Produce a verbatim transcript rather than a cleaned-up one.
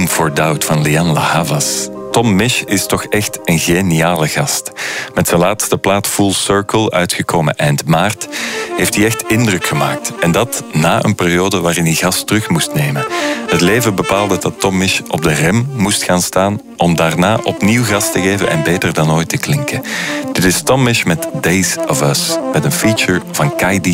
Room for Doubt van Lianne La Havas. Tom Misch is toch echt een geniale gast. Met zijn laatste plaat Full Circle, uitgekomen eind maart, heeft hij echt indruk gemaakt. En dat na een periode waarin hij gas terug moest nemen. Het leven bepaalde dat Tom Misch op de rem moest gaan staan om daarna opnieuw gas te geven en beter dan ooit te klinken. Dit is Tom Misch met Days of Us, met een feature van Kaidi